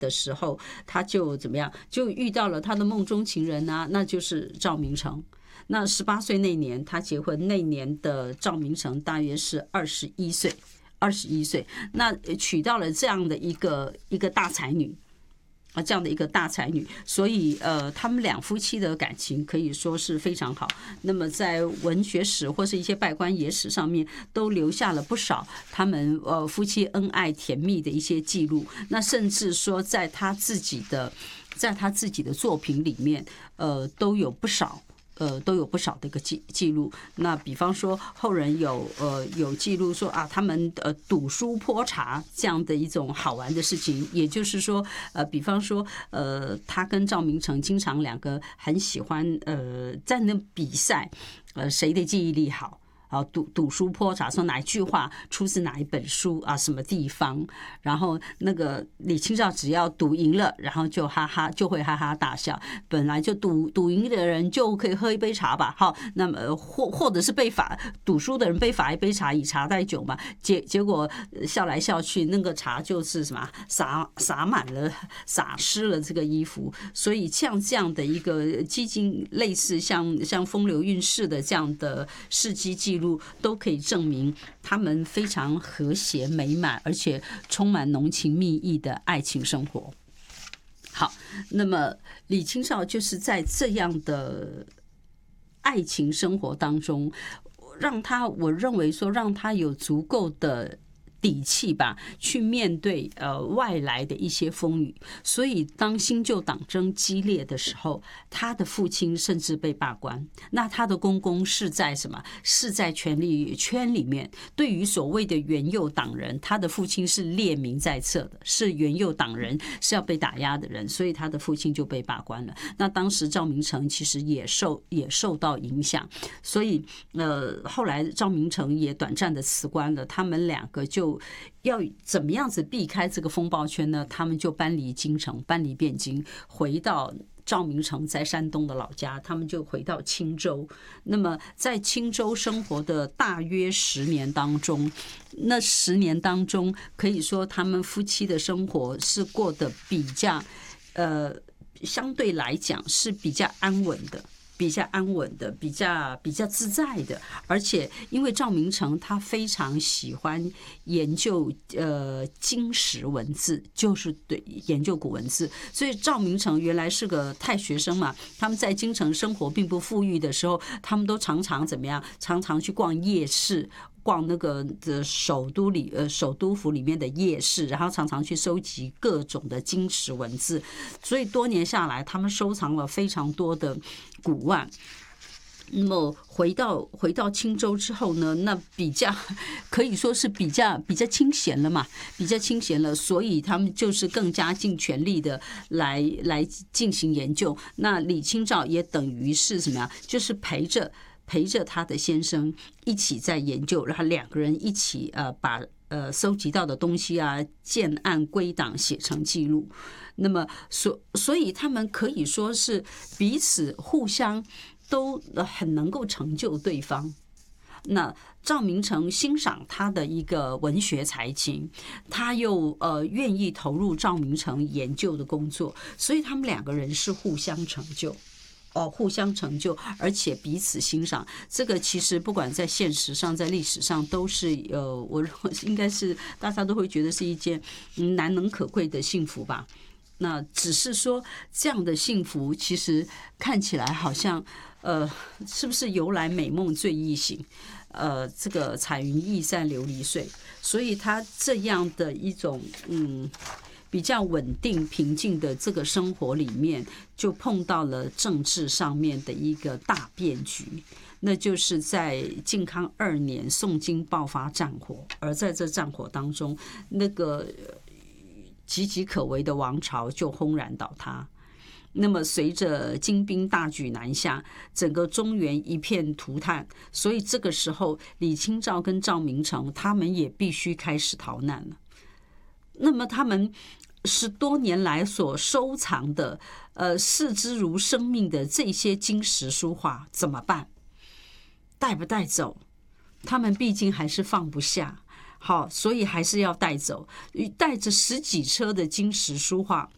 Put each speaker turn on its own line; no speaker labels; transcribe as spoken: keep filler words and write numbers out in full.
的时候，他就怎么样，就遇到了他的梦中情人啊，那就是赵明诚。那十八岁那年他结婚，那年的赵明诚大约是二十一岁，二十一岁，那娶到了这样的一个一个大才女。啊，这样的一个大才女，所以呃，他们两夫妻的感情可以说是非常好。那么在文学史或是一些稗官野史上面，都留下了不少他们呃夫妻恩爱甜蜜的一些记录。那甚至说，在他自己的在他自己的作品里面，呃，都有不少。呃，都有不少的一个记记录。那比方说，后人有呃有记录说啊，他们呃赌书泼茶这样的一种好玩的事情。也就是说，呃，比方说，呃，他跟赵明诚经常两个很喜欢呃在那比赛，呃，谁的记忆力好。啊，赌赌书泼茶，说哪一句话出自哪一本书啊？什么地方？然后那个李清照只要赌赢了，然后就哈哈就会哈哈大笑。本来就赌赌赢的人就可以喝一杯茶吧，好，那么或或者是被罚赌输的人被罚一杯茶，以茶代酒嘛。结结果笑来笑去，那个茶就是什么洒洒满了，洒湿了这个衣服。所以像这样的一个基金，类似像像风流韵事的这样的事迹记录。都可以证明他们非常和谐美满，而且充满浓情蜜意的爱情生活。好，那么李清照就是在这样的爱情生活当中，让他我认为说让他有足够的底气吧，去面对呃外来的一些风雨。所以当新旧党争激烈的时候，他的父亲甚至被罢官。那他的公公是在什么？是在权力圈里面。对于所谓的元佑党人，他的父亲是列名在册的，是元佑党人，是要被打压的人，所以他的父亲就被罢官了。那当时赵明诚其实也受也受到影响，所以呃后来赵明诚也短暂的辞官了。他们两个就要怎么样子避开这个风暴圈呢？他们就搬离京城，搬离汴京，回到赵明诚在山东的老家，他们就回到青州。那么在青州生活的大约十年当中，那十年当中，可以说他们夫妻的生活是过得比较，呃，相对来讲是比较安稳的。比较安稳的，比较比较自在的，而且因为赵明诚他非常喜欢研究呃经史文字，就是对研究古文字，所以赵明诚原来是个太学生嘛，他们在京城生活并不富裕的时候，他们都常常怎么样？常常去逛夜市。逛那个的首都里呃首都府里面的夜市，然后常常去收集各种的经史文字，所以多年下来，他们收藏了非常多的古玩。那么回到回到青州之后呢，那比较可以说是比较比较清闲了嘛，比较清闲了，所以他们就是更加尽全力的来来进行研究。那李清照也等于是什么呀？就是陪着。陪着他的先生一起在研究，然后两个人一起呃把呃搜集到的东西啊建案归档写成记录。那么所所以他们可以说是彼此互相都很能够成就对方。那赵明诚欣赏他的一个文学才情，他又呃愿意投入赵明诚研究的工作，所以他们两个人是互相成就。哦，互相成就，而且彼此欣赏，这个其实不管在现实上，在历史上都是呃，我认为应该是大家都会觉得是一件难能可贵的幸福吧。那只是说这样的幸福，其实看起来好像呃，是不是由来美梦最易醒？呃，这个彩云易散琉璃碎，所以他这样的一种嗯。比较稳定平静的这个生活里面，就碰到了政治上面的一个大变局，那就是在靖康二年宋金爆发战火，而在这战火当中，那个岌岌可危的王朝就轰然倒塌。那么随着金兵大举南下，整个中原一片涂炭，所以这个时候李清照跟赵明诚他们也必须开始逃难了。那么他们十多年来所收藏的呃视之如生命的这些经史书画怎么办？带不带走？他们毕竟还是放不下，好，所以还是要带走。带着十几车的经史书画